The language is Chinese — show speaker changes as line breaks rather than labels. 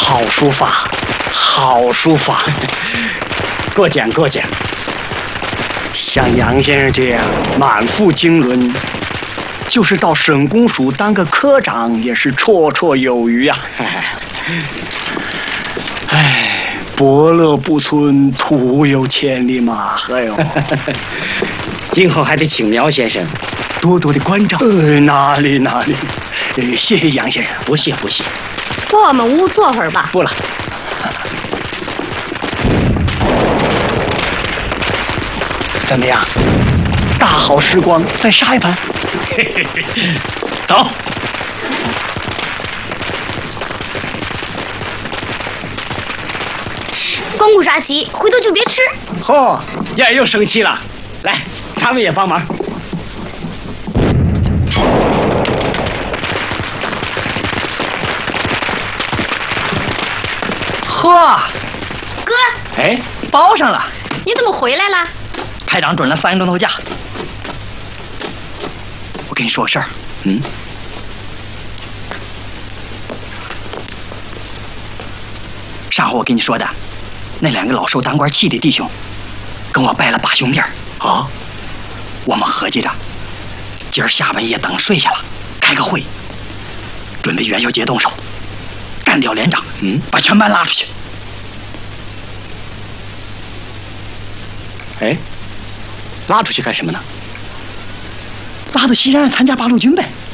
好书法，好书法，过奖过奖。像杨先生这样满腹经纶，就是到省公署当个科长也是绰绰有余啊。哎，伯乐不存，徒有千里马。哎呦，
今后还得请苗先生多多的关照。
哪里，谢谢杨先生。
不谢不谢。
我们屋坐会儿吧。
不了。怎么样？大好时光，再杀一盘。走。
光顾杀席，回头就别吃。
嚯，燕儿又生气了。来，咱们也帮忙。
呵，
哥，
哎，包上了。
你怎么回来了？
排长准了3个钟头假。我跟你说个事儿，上回我跟你说的，那2个老受当官气的弟兄，跟我拜了8兄弟儿啊。我们合计着，今儿下半夜等睡下了，开个会，准备元宵节动手，干掉连长，把全班拉出去。
哎，拉出去干什么呢？
拉到西山上参加八路军呗。